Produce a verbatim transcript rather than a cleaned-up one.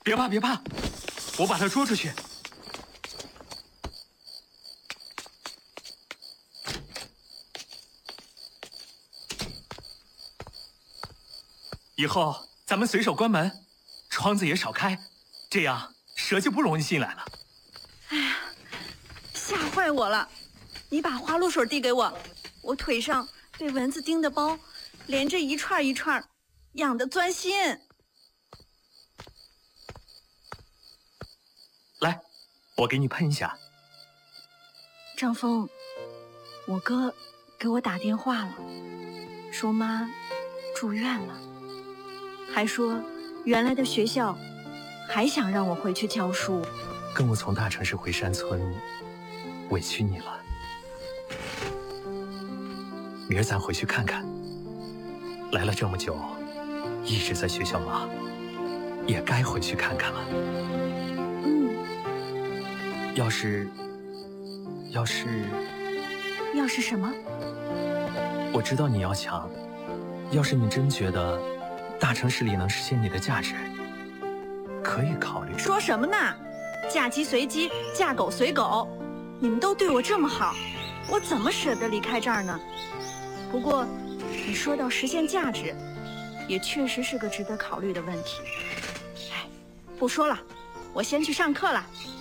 别怕，别怕，我把他捉出去。以后咱们随手关门，窗子也少开，这样蛇就不容易进来了。 哎呀，吓坏我了！你把花露水递给我，我腿上被蚊子叮的包，连着一串一串，痒得钻心。 来，我给你喷一下。 张峰，我哥给我打电话了，说妈住院了，还说原来的学校还想让我回去教书。 跟我从大城市回山村，委屈你了。明儿咱回去看看。来了这么久，一直在学校忙，也该回去看看了。 嗯。 要是，要是， 要是什么？ 我知道你要强。要是你真觉得大城市里能实现你的价值，可以考虑。 说什么呢？嫁鸡随鸡，嫁狗随狗，你们都对我这么好，我怎么舍得离开这儿呢？不过，你说到实现价值，也确实是个值得考虑的问题。哎，不说了，我先去上课了。